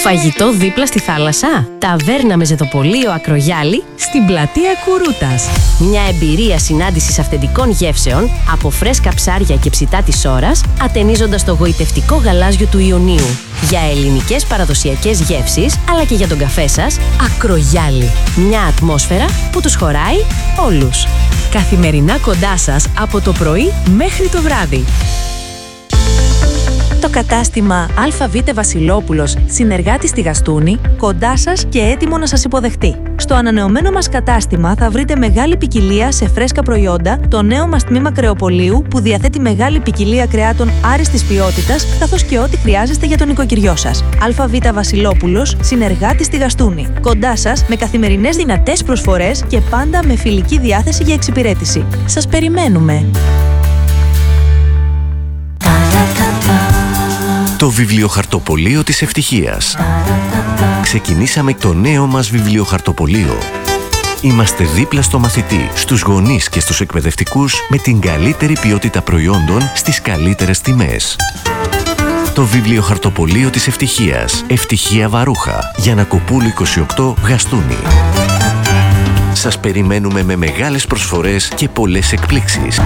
Φαγητό δίπλα στη θάλασσα. Ταβέρνα με ζεδοπολείο Ακρογιάλι στην πλατεία Κουρούτας. Μια εμπειρία συνάντησης αυθεντικών γεύσεων από φρέσκα ψάρια και ψητά της Ώρας, ατενίζοντας το γοητευτικό γαλάζιο του Ιωνίου. Για ελληνικές παραδοσιακές γεύσεις, αλλά και για τον καφέ σας, Ακρογιάλι. Μια ατμόσφαιρα που τους χωράει όλους. Καθημερινά κοντά σας από το πρωί μέχρι το βράδυ. Το κατάστημα ΑΒ Βασιλόπουλος, συνεργάτη στη Γαστούνη, κοντά σας και έτοιμο να σας υποδεχτεί. Στο ανανεωμένο μας κατάστημα θα βρείτε μεγάλη ποικιλία σε φρέσκα προϊόντα, το νέο μας τμήμα κρεοπολίου που διαθέτει μεγάλη ποικιλία κρεάτων άριστης ποιότητας, καθώς και ό,τι χρειάζεστε για τον οικοκυριό σας. ΑΒ Βασιλόπουλος, συνεργάτη στη Γαστούνη. Κοντά σας με καθημερινές δυνατές προσφορές και πάντα με φιλική διάθεση για εξυπηρέτηση. Σας περιμένουμε! Το βιβλιοχαρτοπωλείο της ευτυχίας. Ξεκινήσαμε το νέο μας βιβλιοχαρτοπωλείο. Είμαστε δίπλα στο μαθητή, στους γονείς και στους εκπαιδευτικούς με την καλύτερη ποιότητα προϊόντων στις καλύτερες τιμές. Το βιβλιοχαρτοπωλείο της ευτυχίας. Ευτυχία Βαρούχα. Γιαννακοπούλου 28, Γαστούνη. Σας περιμένουμε με μεγάλες προσφορές και πολλές εκπλήξεις.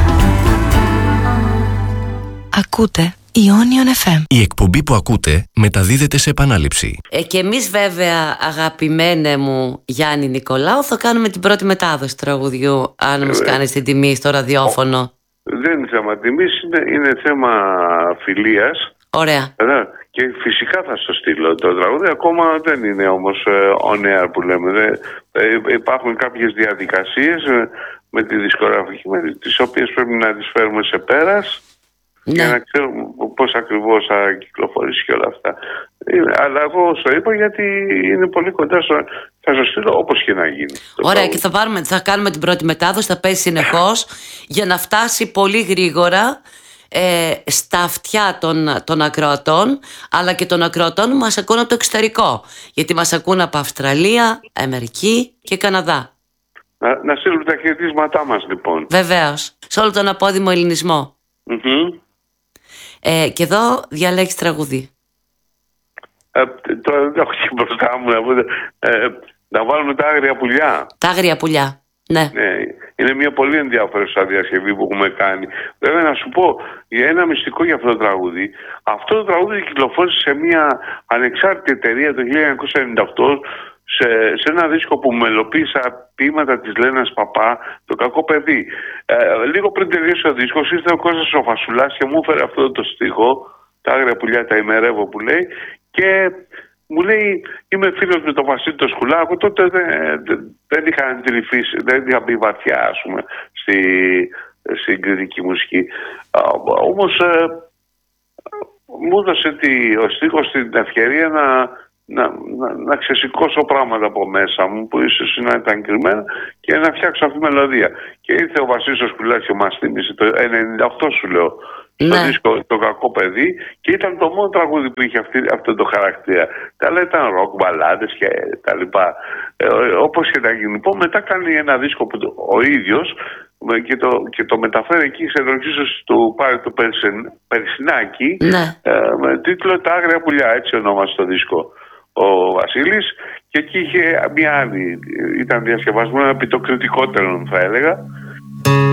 Ακούτε Ionion FM. Η εκπομπή που ακούτε μεταδίδεται σε επανάληψη. Και εμείς βέβαια, αγαπημένε μου Γιάννη Νικολάου, θα κάνουμε την πρώτη μετάδοση του τραγουδιού, αν μας κάνεις την τιμή στο ραδιόφωνο. Δεν είναι θέμα τιμής, είναι θέμα φιλίας. Ωραία. Και φυσικά θα στο στείλω το τραγούδι. Ακόμα δεν είναι όμως on air που λέμε. Υπάρχουν κάποιες διαδικασίες με τη δισκογραφική, τις οποίες πρέπει να τις φέρουμε σε πέρας. Ναι. Για να ξέρουμε πώς ακριβώς θα κυκλοφορήσει και όλα αυτά. Αλλά εγώ στο είπα γιατί είναι πολύ κοντά θα σας στείλω όπως και να γίνει. Ωραία, και θα κάνουμε την πρώτη μετάδοση, θα παίζει συνεχώς για να φτάσει πολύ γρήγορα στα αυτιά των ακροατών, αλλά και των ακροατών που μας ακούν από το εξωτερικό. Γιατί μας ακούν από Αυστραλία, Αμερική και Καναδά. Να στείλουμε τα χαιρετίσματά μας λοιπόν. Βεβαίως, σε όλο τον απόδημο ελληνισμό. Και εδώ διαλέγεις τραγούδι. Το έχω και μπροστά μου να βάλουμε τα άγρια πουλιά. Τα άγρια πουλιά, ναι. Είναι μια πολύ ενδιαφέρουσα διασκευή που έχουμε κάνει. Βέβαια να σου πω για ένα μυστικό για αυτό το τραγούδι. Αυτό το τραγούδι κυκλοφόρησε σε μια ανεξάρτητη εταιρεία το 1998 σε ένα δίσκο που μελοποίησα ποίηματα της Λένας Παπά, το Κακό Παιδί. Λίγο πριν τελειώσει ο δίσκος ήρθε ο Κώστας ο Φασουλάς και μου έφερε αυτό το στίχο, τα άγρια πουλιά τα ημερεύω που λέει, και μου λέει είμαι φίλος με τον Βασίλη το Σκουλάκο. Τότε δεν είχα αντιληφθεί, δεν είχα μπει βαθιά ας πούμε στην κριτική μουσική. Όμως μου έδωσε ο στίχος την ευκαιρία να ξεσηκώσω πράγματα από μέσα μου που ίσως να ήταν κρυμμένα και να φτιάξω αυτή τη μελωδία. Και ήρθε ο Βασίλης ο Σκουλάκης και μας θύμισε το 98 σου λέω στο δίσκο το Κακό Παιδί, και ήταν το μόνο τραγούδι που είχε αυτό το χαρακτήρα. Τα άλλα ήταν ροκ, μπαλάντες και τα λοιπά. Όπως και να γίνει. Λοιπόν, μετά κάνει ένα δίσκο που ο ίδιος και το μεταφέρει εκεί σε εξίσωση του Πάρε το Περσινάκι, με τίτλο Τα Άγρια Πουλιά, έτσι ονόμασε το δίσκο ο Βασίλης, και εκεί είχε μια άλλη, ήταν διασκευασμένο επί το κριτικότερο θα έλεγα.